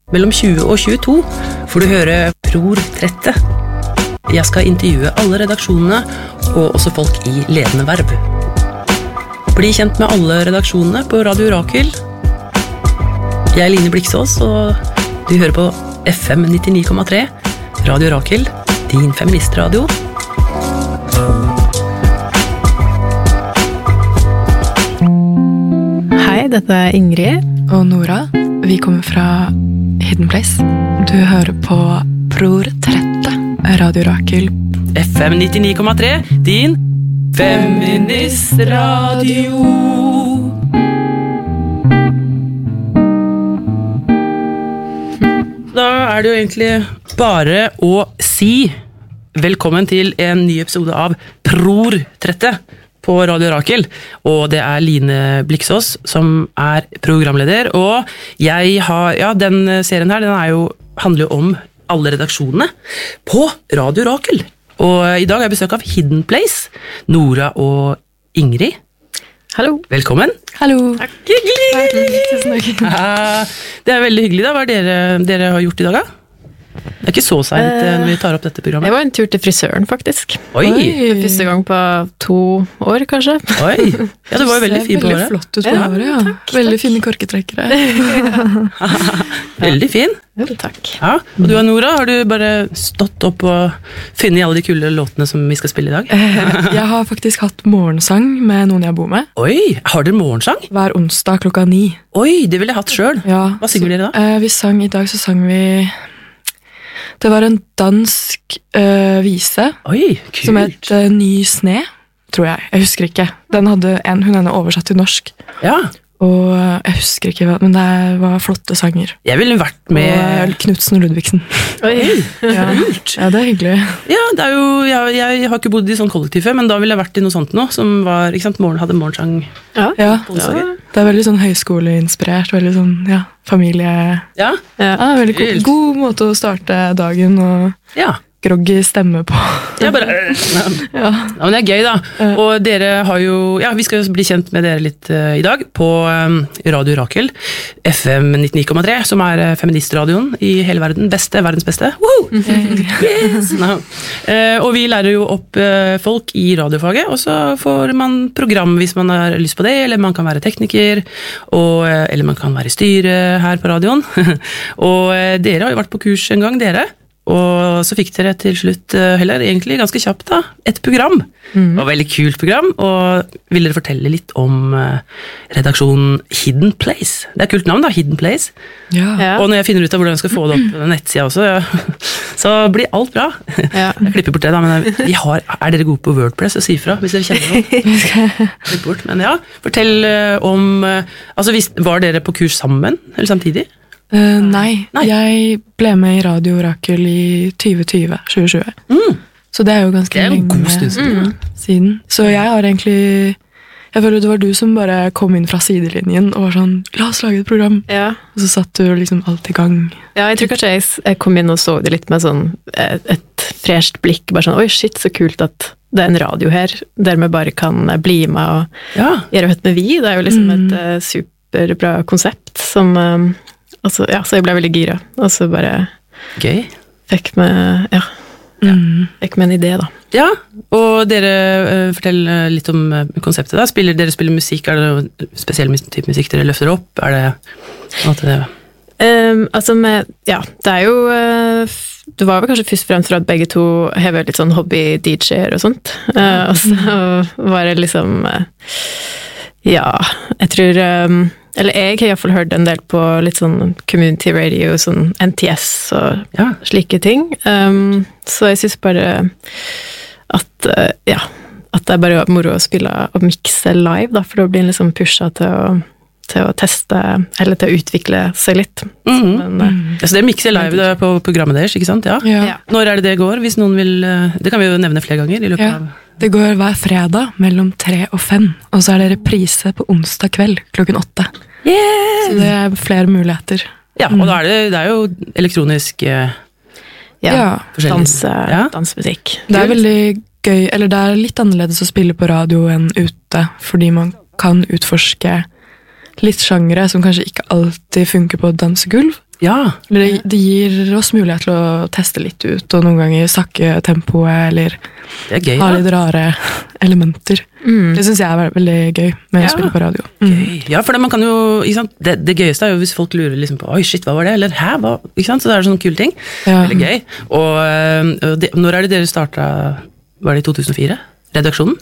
mellom 20 og 22 får du høre Pror-trettet. Jeg skal intervjue alle redaksjonene, og også folk i ledende verv. Bli kjent med alle redaksjonene på Radio Rakel. Jeg er Line Bliksås, og du hører på FM 99,3, Radio Rakel, din feministradio. Hei, dette er Ingrid og Nora. Vi kommer fra Hidden Place. Du hører på Pror-trettet, Radio Rakel. FM 99,3, din feministradio. Da er det jo egentlig bare å si velkommen til en ny episode av Pror-trettet på Radio Rakel, og det er Line Bliksås som er programleder, og jeg har, ja, den serien her, den handler jo om alle redaksjonene på Radio Rakel, og i dag har jeg besøk av Hidden Place, Nora og Ingrid. Hallo. Velkommen. Hallo. Takk. Hyggelig. Tusen takk. Ja, det er veldig hyggelig da. Hva er dere har gjort i dag da? Det er ikke så sent når vi tar opp dette programmet. Jeg var en tur til frisøren, faktisk. Oi! Første gang på 2 år, kanskje. Oi! Ja, det var jo veldig fint på Veldig håret. flott ut på håret, ja. Veldig fine korketrekkere. Veldig fin. Jo, takk. Ja, og du og Nora, har du bare stått opp og funnet alle de kule låtene som vi skal spille i dag? Jeg har faktisk hatt morgensang med noen jeg bor med. Oi, har dere morgensang? Hver onsdag klokka 9. Oi, det ville jeg hatt selv. Ja, Hva synger dere da? I dag så sang vi... Det var en dansk vise Oi, kult. som het Ny sne, tror jeg. Jeg husker ikke. Hun henne oversatt til norsk. Ja, Og jeg husker ikke hva, men det var flotte sanger. jeg ville vært Og med... Knutsen og Ludvigsen. Oi. Ja, ja, det er hyggelig. Ja, det er jo... Jeg har ikke bodd i sånn kollektiv før, men da ville jeg vært i noe sånt nå, som var, ikke sant, hadde morgensang. Ja. Ja, Onsdager. det er veldig sånn høyskoleinspirert, veldig sånn, ja, familie... Ja, Ja, veldig Kult. god måte å starte dagen og ja. groggy stemme på. Jeg bare... Ja. Ja, men det er gøy da, og dere har jo, ja, vi skal bli kjent med dere litt i dag på Radio Rakel, FM 99,3, som er feministradioen i hele verden, verdens beste. Woo! Yes! No. Og vi lærer jo opp folk i radiofaget, og så får man program hvis man har lyst på det, eller man kan være tekniker, eller man kan være i styret her på radioen. Og dere har jo vært på kurs en gang, dere. Og så fikk dere til slutt heller egentlig ganske kjapt da, et program. Det var et veldig kult program, og vil dere fortelle litt om redaksjonen Hidden Place? Det er kult navn da, Hidden Place. Ja. Ja. Og når jeg finner ut av hvordan jeg skal få det opp på nettsida også, ja, så blir alt bra. Ja. Jeg klipper bort det da, men er dere gode på WordPress og si fra hvis dere kjenner noe? Klipp bort, men ja, fortell om, altså var dere på kurs sammen, eller samtidig? Nei, jeg ble med i Radio Rakel i 2020. Så det er jo ganske Det er jo en lenge god stund siden. Så jeg har egentlig... Jeg føler det var du som bare kom inn fra sidelinjen og var sånn, la oss lage et program. Ja. Og så satt du liksom alt i gang. Ja, jeg tror kanskje jeg kom inn og så det litt med sånn et fresht blikk, bare sånn, oi shit, så kult at det er en radio her, der vi bare kan bli med og gjøre høtt med vi. Det er jo liksom et superbra konsept som... så jeg ble veldig gira, og så bare Gøy. fikk med en idé da. Ja, og dere fortell litt om konseptet da. Dere spiller musikk, er det noen spesiell type musikk dere løfter opp? Er det det er jo det var vel kanskje først og fremst for at begge to har vært litt sånn hobby-DJ-er og sånt, og så var det liksom jeg tror eller jeg har i hvert fall hørt en del på litt sånn community radio, sånn NTS og slike ting. Så jeg synes bare at det er bare moro å spille og mikse live, da, for da blir en liksom pushet til å teste, eller til å utvikle seg litt. Så det mikser live det på programmet deres, ikke sant? Ja. Når er det går, hvis noen vil... Det kan vi jo nevne flere ganger i løpet av... Det går hver fredag mellom 3 og 5, og så er det reprise på onsdag kveld klokken 8. Yeah! Så det er flere muligheter. Ja, og da det er jo elektronisk dansemusikk. Det er veldig gøy, eller det er litt annerledes å spille på radio enn ute, fordi man kan utforske litt sjangere som kanskje ikke alltid funker på et dansegulv. Ja. Eller det gir oss mulighet til å teste litt ut, og noen ganger sakke tempoet, eller ha litt rare elementer. Det synes jeg er veldig gøy med å spille på radio. Ja, for man kan jo, ikke sant? Det gøyeste er jo hvis folk lurer liksom på, oi shit, hva var det? Eller hæ, hva? Ikke sant? Så det er sånne kule ting. Veldig gøy. Og når er det dere startet, var det i 2004? Redaksjonen?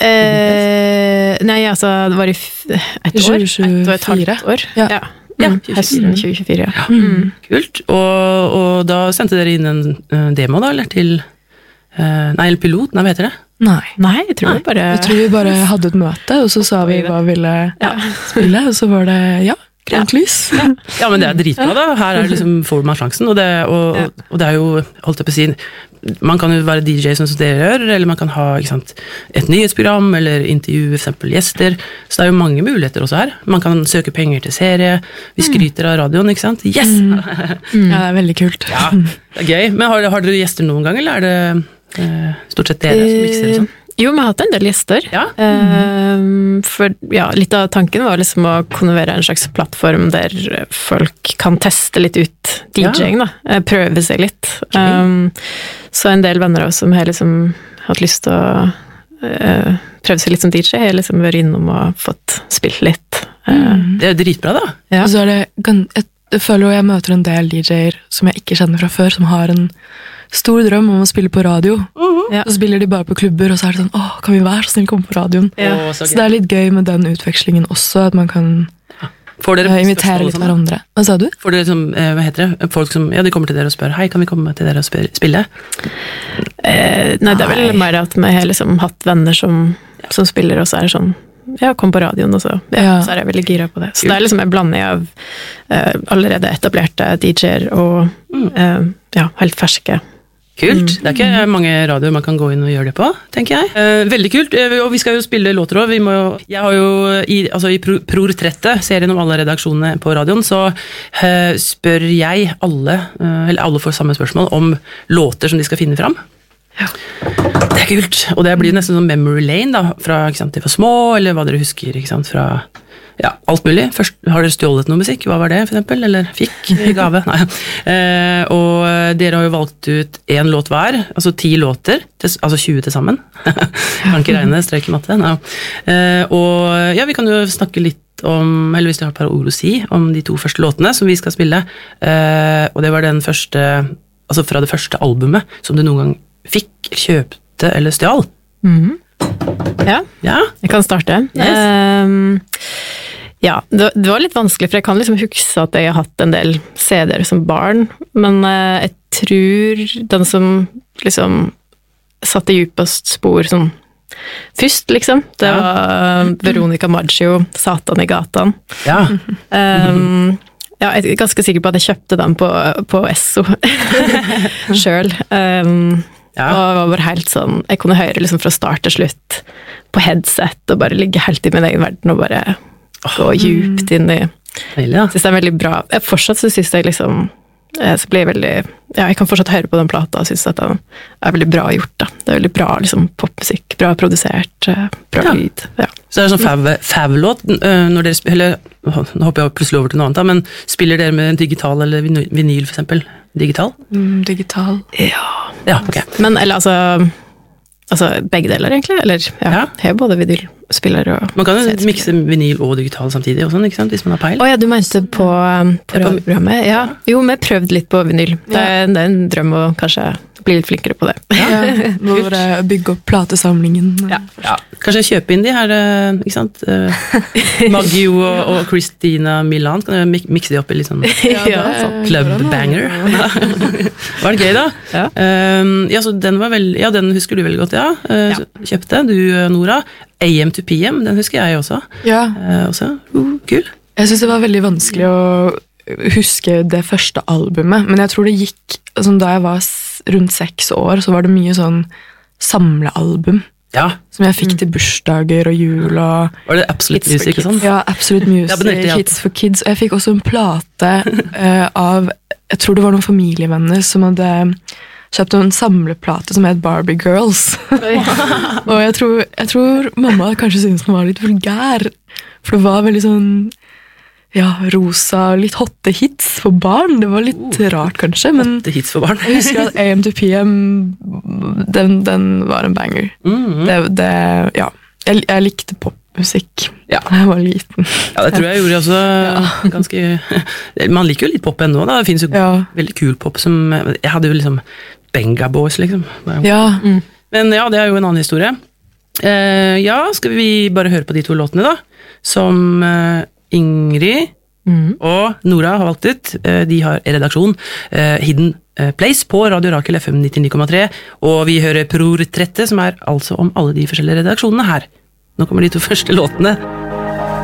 Nei, altså, det var i et år. 2024. Et halvt år. Ja. Høsten 2024. Ja. Kult. Og da sendte dere inn en demo da, eller til eller pilot, hva heter det? Nei, jeg tror vi bare hadde et møte, og så sa vi hva vi ville spille, og så var det grønt lys. Ja, men det er dritbra da, her får man sjansen, og det er jo, holdt jeg på å si, man kan jo være DJ som dere gjør, eller man kan ha ikke sant, et nyhetsprogram, eller intervju, for eksempel gjester, så det er jo mange muligheter også her. Man kan søke penger til serie, vi skryter av radioen, ikke sant? Yes! Ja, det er veldig kult. Ja, det er gøy. Men har dere gjester noen gang, eller er det stort sett dere som mikser og sånn? Jo, vi har hatt en del gjester. Ja. For litt av tanken var liksom å kunne være en slags plattform der folk kan teste litt ut DJing, da. Prøve seg litt. Så en del venner av oss som har liksom hatt lyst til å prøve seg litt som DJ, har liksom vært innom og fått spilt litt. Det er dritbra da. Ja. Og så er det, jeg føler jo jeg møter en del DJ-er som jeg ikke kjenner fra før, som har en stor drøm om å spille på radio. Så spiller de bare på klubber, og så er det sånn, kan vi være så snill komme på radioen? Så det er litt gøy med den utvekslingen også, at man kan invitere litt hverandre. Hva sa du? Får dere hva heter det? Folk som, de kommer til dere og spør, hei, kan vi komme til dere og spille? Nei, det er vel mer at vi har liksom hatt venner som spiller, og så er det sånn, kom på radioen, og så er jeg veldig gira på det. Så det er liksom en blanding av allerede etablerte DJ-er og helt ferske. Kult. Det er ikke mange radioer man kan gå inn og gjøre det på, tenker jeg. Veldig kult, og vi skal jo spille låter også. Jeg har jo i Pror-trettet, serien om alle redaksjonene på radioen, så spør jeg alle får samme spørsmål om låter som de skal finne fram. Det er kult, og det blir nesten sånn memory lane da, fra ikke sant, de var små, eller hva dere husker, ikke sant, fra alt mulig. Først har dere stjålet noe musikk, hva var det for eksempel, eller fikk i gave? Nei. Og dere har jo valgt ut 1 låt hver, altså 10 låter, altså 20 til sammen. Kan ikke regne, strek i matte. Og vi kan jo snakke litt om, eller hvis dere har et par ord å si, om de 2 første låtene som vi skal spille, og det var den første, altså fra det første albumet, som du noen gang fikk, kjøpte eller stjal. Ja, jeg kan starte. Yes. Det var litt vanskelig, for jeg kan liksom huske at jeg har hatt en del CD-er som barn, men jeg tror den som liksom satte djupest spor sånn først, liksom, det var Veronica Maggio, Satan i gatan. Jeg er ganske sikker på at jeg kjøpte den på Esso selv. Og var bare helt sånn, jeg kunne høre liksom fra start til slutt på headset, og bare ligge helt i min egen verden, og bare gå djupt inn i. Synes det er veldig bra. Fortsatt så synes jeg liksom, så blir jeg veldig, jeg kan fortsatt høre på den plata, og synes at den er veldig bra gjort da. Det er veldig bra liksom popmusikk, bra produsert, bra lyd. Så er det sånn fav-låt, når dere spiller, nå hopper jeg plutselig over til noe annet, men spiller dere med digital eller vinyl for eksempel? Digital? Digital. Ja, ok. Men, eller altså begge deler egentlig, eller har både vinylspiller og... Man kan jo mikse vinyl og digital samtidig og sånn, ikke sant, hvis man har peil. Du mente på radioprogrammet? Ja, jo, vi prøvde litt på vinyl. Det er en drøm å kanskje bli litt flinkere på det. Bare bygge opp platesamlingen. Kanskje kjøpe inn de her, ikke sant? Maggio og Christina Milian, kan du mikse de opp i litt sånn club-banger? Var det gøy da? Så den var den husker du veldig godt, kjøpte du, Nora. AM to PM, den husker jeg også. Også, kul. Jeg synes det var veldig vanskelig å huske det første albumet, men jeg tror det gikk, sånn, da jeg var rundt 6 år, så var det mye sånn samlealbum. Som jeg fikk til bursdager og jul og... Var det Absolute Music og sånn? Ja, Absolute Music, Hits for Kids, og jeg fikk også en plate av, jeg tror det var noen familievenner som hadde kjøpt en samleplate som het Barbie Girls. Og jeg tror mamma kanskje syntes den var litt vulgær, for det var veldig sånn rosa, litt hotte hits for barn. Det var litt rart, kanskje. Men hotte hits for barn. Jeg husker at AM to PM, den var en banger. Jeg likte popmusikk da jeg var liten. Ja, det tror jeg gjorde også ganske... Man liker jo litt pop ennå, da. Det finnes jo veldig kul pop som... Jeg hadde jo liksom Benga Boys, liksom. Men ja, det er jo en annen historie. Skal vi bare høre på de 2 låtene, da? Som... Ingrid og Nora har valgt ut. De har redaksjon Hidden Place på Radio Rakel FM 99,3, og vi hører Portrettet, som er altså om alle de forskjellige redaksjonene her. Nå kommer de 2 første låtene.